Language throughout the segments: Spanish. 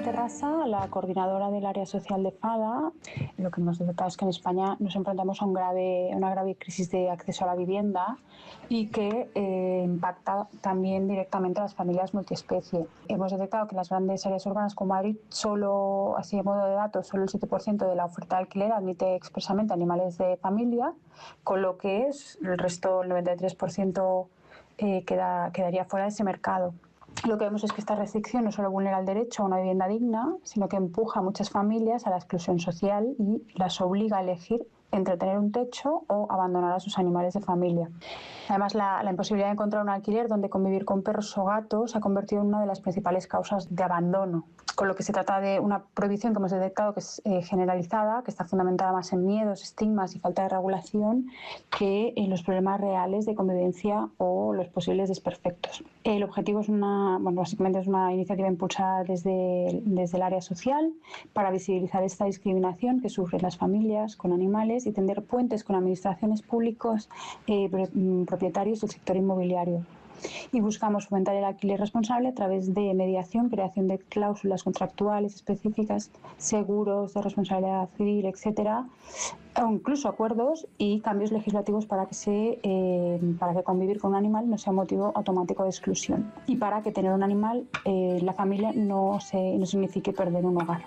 Terrassa, la coordinadora del área social de FADA, lo que hemos detectado es que en España nos enfrentamos a una grave crisis de acceso a la vivienda y que impacta también directamente a las familias multiespecie. Hemos detectado que en las grandes áreas urbanas como Madrid, solo, así a modo de datos, solo el 7% de la oferta de alquiler admite expresamente animales de familia, con lo que el resto, el 93%, quedaría fuera de ese mercado. Lo que vemos es que esta restricción no solo vulnera el derecho a una vivienda digna, sino que empuja a muchas familias a la exclusión social y las obliga a elegir entre tener un techo o abandonar a sus animales de familia. Además, la imposibilidad de encontrar un alquiler donde convivir con perros o gatos se ha convertido en una de las principales causas de abandono, con lo que se trata de una prohibición que hemos detectado que es generalizada, que está fundamentada más en miedos, estigmas y falta de regulación que en los problemas reales de convivencia o los posibles desperfectos. El objetivo es básicamente es una iniciativa impulsada desde el área social para visibilizar esta discriminación que sufren las familias con animales y tender puentes con administraciones públicas, propietarios del sector inmobiliario. Y buscamos fomentar el alquiler responsable a través de mediación, creación de cláusulas contractuales específicas, seguros de responsabilidad civil, etcétera, o incluso acuerdos y cambios legislativos para que convivir con un animal no sea motivo automático de exclusión y para que tener un animal en la familia no signifique perder un hogar.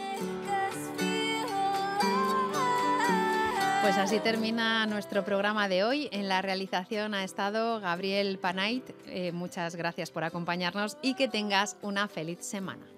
Pues así termina nuestro programa de hoy. En la realización ha estado Gabriel Panait. Muchas gracias por acompañarnos y que tengas una feliz semana.